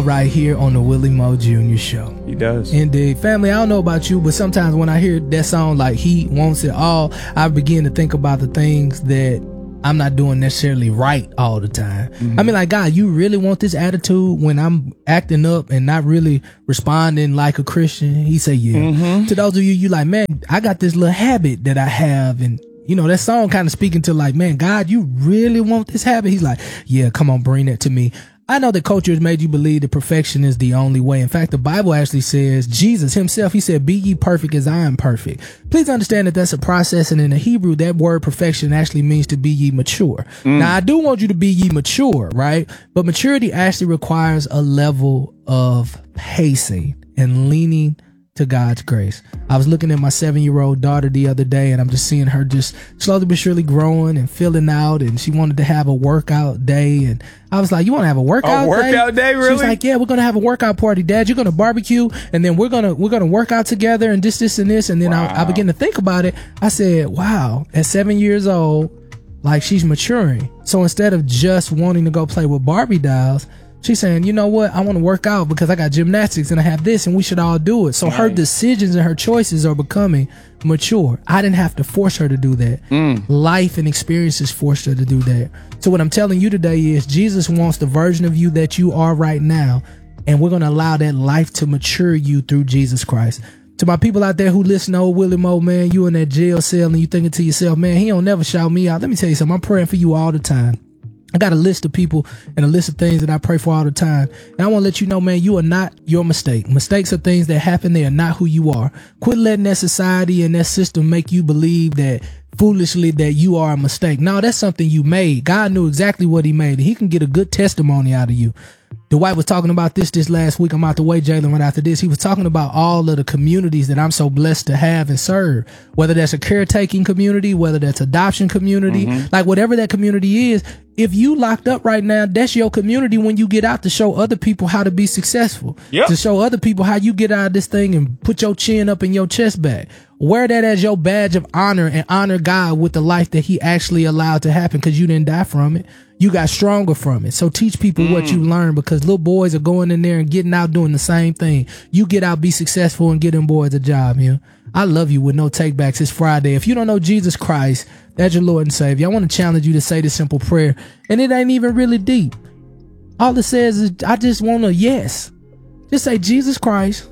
right here on the Willie Moe Jr. Show. He does. Indeed. Family, I don't know about you, but sometimes when I hear that song like He Wants It All, I begin to think about the things that I'm not doing necessarily right all the time. Mm-hmm. I mean, like, God, you really want this attitude when I'm acting up and not really responding like a Christian? He said, yeah. Mm-hmm. To those of you like, man, I got this little habit that I have, and you know, that song kind of speaking to like, man, God, you really want this habit? He's like, yeah, come on, bring that to me. I know that culture has made you believe that perfection is the only way. In fact, the Bible actually says, Jesus himself, he said, be ye perfect as I am perfect. Please understand that that's a process. And in the Hebrew, that word perfection actually means to be ye mature. Now, I do want you to be ye mature, right? But maturity actually requires a level of pacing and leaning to God's grace. I was looking at my 7-year-old daughter the other day, and I'm just seeing her just slowly but surely growing and filling out, and she wanted to have a workout day, and I was like, you want to have a workout day? Really? She's like, yeah, we're going to have a workout party, Dad. You're going to barbecue, and then we're going to work out together, and this, and this. And then wow. I began to think about it. I said, wow, at 7 years old, like, she's maturing. So instead of just wanting to go play with Barbie dolls, she's saying, you know what? I want to work out because I got gymnastics and I have this and we should all do it. So right. Her decisions and her choices are becoming mature. I didn't have to force her to do that. Life and experiences forced her to do that. So what I'm telling you today is Jesus wants the version of you that you are right now. And we're going to allow that life to mature you through Jesus Christ. To my people out there who listen to old Willie Moe, man, you in that jail cell and you thinking to yourself, man, he don't never shout me out. Let me tell you something. I'm praying for you all the time. I got a list of people and a list of things that I pray for all the time. And I want to let you know, man, you are not your mistake. Mistakes are things that happen. They are not who you are. Quit letting that society and that system make you believe that foolishly that you are a mistake. No, that's something you made. God knew exactly what he made, and he can get a good testimony out of you. Dwight was talking about this last week. I'm out the way, Jalen, right after this. He was talking about all of the communities that I'm so blessed to have and serve, whether that's a caretaking community, whether that's adoption community, like whatever that community is. If you locked up right now, that's your community when you get out to show other people how to be successful, to show other people how you get out of this thing and put your chin up in your chest bag. Wear that as your badge of honor and honor God with the life that he actually allowed to happen, because you didn't die from it. You got stronger from it. So teach people what you learned, because little boys are going in there and getting out doing the same thing. You get out, be successful, and get them boys a job. You know? I love you with no takebacks. It's Friday. If you don't know Jesus Christ as your Lord and Savior, I want to challenge you to say this simple prayer. And it ain't even really deep. All it says is, I just want a yes. Just say, Jesus Christ,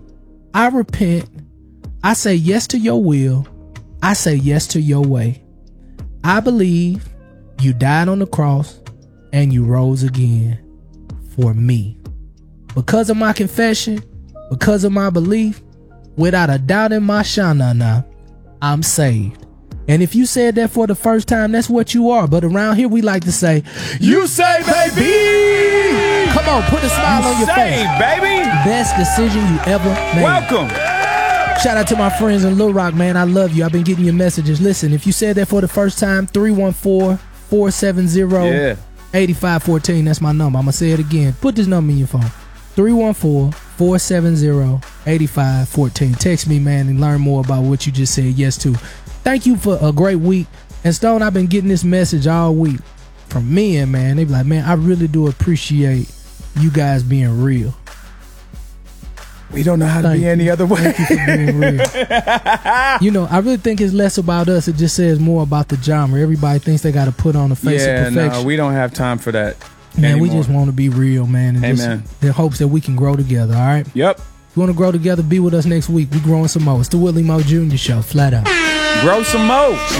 I repent. I say yes to your will. I say yes to your way. I believe you died on the cross and you rose again for me. Because of my confession, because of my belief, without a doubt in my shanana, I'm saved. And if you said that for the first time, that's what you are. But around here, we like to say, you say, baby. Come on, put a smile on your face. Baby. Best decision you ever made. Welcome. Shout out to my friends in Little Rock, man. I love you. I've been getting your messages. Listen, if you said that for the first time, 314-470-8514. That's my number. I'm going to say it again. Put this number in your phone. 314-470-8514. Text me, man, and learn more about what you just said yes to. Thank you for a great week. And Stone, I've been getting this message all week from men, man. They be like, man, I really do appreciate you guys being real. We don't know how to be any other way. Thank you for being real. You know, I really think it's less about us. It just says more about the genre. Everybody thinks they got to put on the face of perfection. No, we don't have time for that. Man, anymore. We just want to be real, man. And Amen. just in hopes that we can grow together, all right? Yep. If you want to grow together, be with us next week. We growing some more. It's the Willie Moe Jr. Show, flat out. Grow some more.